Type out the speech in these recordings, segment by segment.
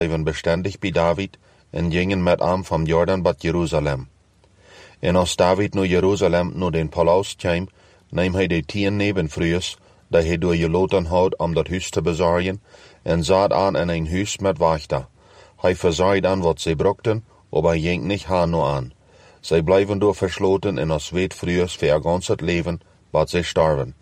blijven bestendig bij David en gingen met hem van Jordan tot Jeruzalem. En als David naar Jeruzalem naar den palaus kwam, nam hij de 10 nebenvrouwen, die hij doorgeloten had om dat huis te bezorgen, en zat aan in een huis met wachten. Hij verzag dan wat zij brokten, maar hij ging niet haar naar aan. Zij blijven door versloten en als weetvrouwen voor gans het leven, wat zij starven.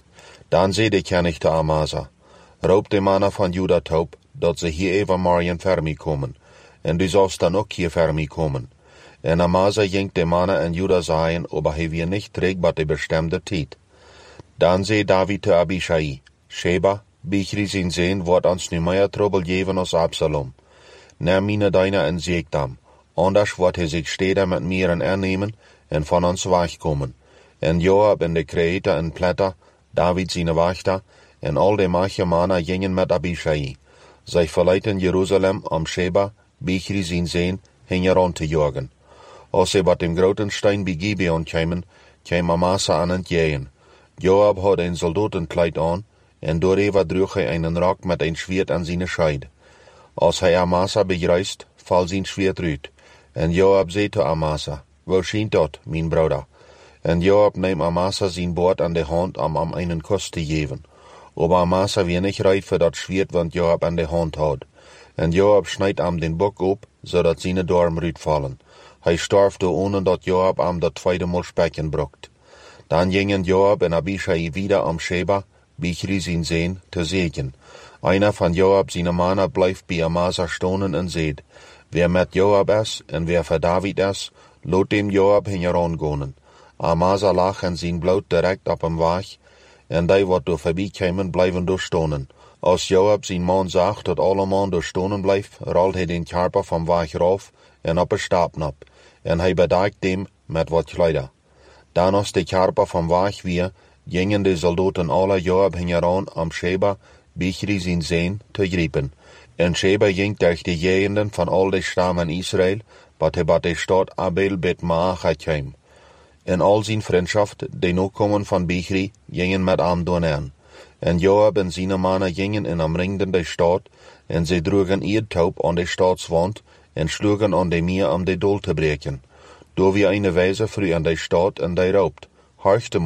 Dan zei de koning te Amasa, roep de mannen van Juda op, dat ze hier even morgen voor mij komen, en du zalst dan ook hier voor mij komen. En Amasa ging de mannen in Juda zeggen, maar hij weer niet terug bij de bestemde tijd. Dan zei David te Abishai, Sheba, Bichri zijn zoon, wordt ons nu meer trouble geven als Absalom. Neem mijn dienaar en zeeg hem, anders wordt hij zich steden met mieren aannemen en van ons wegkomen. En Joab en de kreëter en pletter, David zijn wachter, en al de machtige mannen gingen met Abishai. Zij verlieten Jeruzalem om Sheba, Bichri zijn zoon, heen rond te jagen. Als ze bij de grote steen bij Gibeon kwamen, kwam Amasa aan het jagen. Joab had een soldatenkleid aan, en doorheen droeg hij een rok met een zwaard aan zijn scheid. Als hij Amasa begrijst, valt zijn zwaard uit. En Joab zei te Amasa, waar schijnt dat, mijn broeder? En Joab neemt Amasa zijn boord aan de hand om hem een kus te geven. Maar Amasa weer niet rijdt voor dat zwaard wat Joab aan de hand had. En Joab snijdt hem den bok op, zodat zijn darm eruit vallen. Hij starf door ohne dat Joab hem dat tweede maal spekken brokt. Dan gingen Joab en Abishai wieder om Sheba, Bichri zijn zoon, te zegen. Einer van Joab zijn mannen blijft bij Amasa stonen en zegt, wer met Joab is en wer voor David is, laat dem Joab heen gaan. Amasa lag en zijn bloed direct op hem weg, en die wat door voorbij kwamen blijven door stonen. Als Joab zijn man zag dat alle man door stonen blijft, rolt hij den karper van weg raaf en op een stapel op, en hij bedekt hem met wat kleider. Dan als de karper van weg weer, gingen de soldaten alle Joab heen om Sheba, Bichri zijn zoon, te grijpen. En Sheba ging tegen de jegenden van al de stammen Israël, wat hij bij de stad Abel bet Maacha kwam. En al zijn vriendschaft, de nakomen van Bichri, gingen met hem doorheen. En Joab en zijn mannen gingen en omringden de stad, en zij droegen eerdtaup aan de stadswand, en sloegen aan de meer om de dol te breken. Door wie een wijze vroeg aan de stad, en die roept, harchte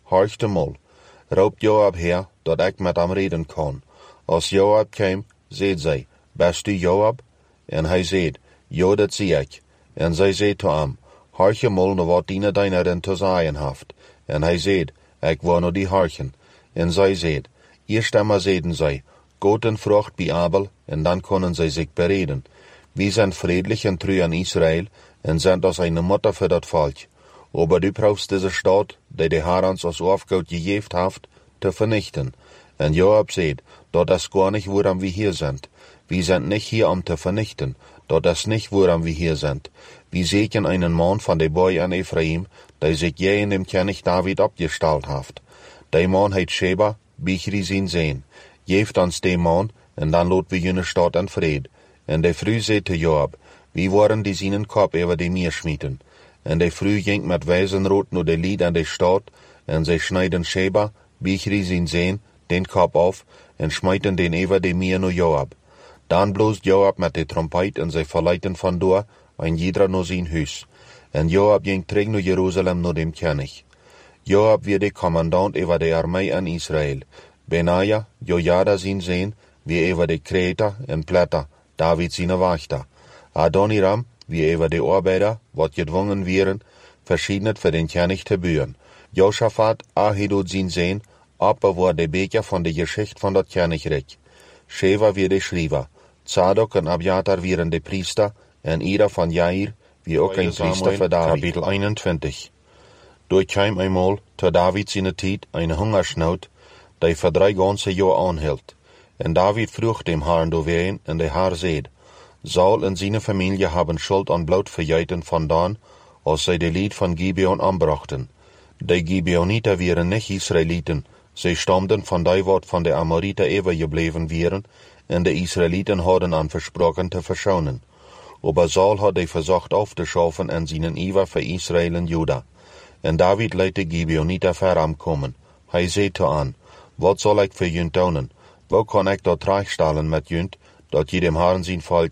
mol. Roept Joab her, dat ik met hem reden kan. Als Joab kwam, zei zij, best u Joab? En hij zei, ja, dat zie ik. En zij zei te hem, harche mol naar wat diene dienaren te zeggen heeft. En hij zei, ik wil naar die harchen. En zij zei, eerst einmal zeiden zij, God en vrucht bij Abel, en dan kunnen zij zich bereden. We zijn vriendelijk en trouw aan Israël, en zijn als een moeder voor dat volk. Maar du brauchst deze stad, die de Heer ons als afgoed gegeven heeft, te vernichten. En Joab zei, dat is gar niet waarom we hier zijn. We zijn niet hier om te vernichten. Dat is niet waarom we hier zijn. We zoeken een man van de boy aan Ephraim, die zich jij in dem koning David opgesteld heeft. Die man heet Sheba, Bichri zijn zoon. Geeft ons die man, en dan laat we jullie stad in vrede. En de vrouw zei te Joab, wie worden die zijn kop over de meer schmieten. En de vrouw ging met wijzenrood naar de lied aan de stad, en zij snijden Sheba, Bichri zijn zoon, den kop af, en smijten den over de meer naar Joab. Dan bloost Joab met de trompet, en zij verleiden vandoor, en ieder naar zijn huis. En Joab ging terug naar Jeruzalem naar dem koning. Joab werd de commandant over de armee aan Israël. Benaja, Jojada zijn zoon, wie over de kreëter en pletter, David zijn wachter. Adoniram, wie over de arbeider, wat gedwongen werden, verschiedenet voor den koning te buren. Josaphat, Ahidud zijn zoon, opbewaard de beker van de geschicht van dat koninkrijk. Sheva weer de schrijver. Tzadok en Abiatar waren de priester, en Ira van Jair, wie ook een priester voor David. Kapitel 21. Door kwam eenmaal, te David zijn tijd, een hongersnood, die voor 3 ganse jaar aanhield. En David vroeg dem Herrn doorheen, en de Heer zei, Saul en zijn familie hebben schuld aan bloedvergeten vandaan, als zij de lied van Gibeon aanbrachten. De Gibeonieten waren niet Israëlieten, zij stamden van die wat van de Amorieten overgebleven waren, en de Israëlieten hadden aan versproken te verzoenen. Maar Saul had die verzocht af te schaffen en zijn iver voor Israël en Juda. En David liet de Gibeonieten voor hem komen. Hij zei te aan, wat zal ik voor junt doen? Waar kan ik dat rechtstellen met junt, dat je dem Herren zijn volk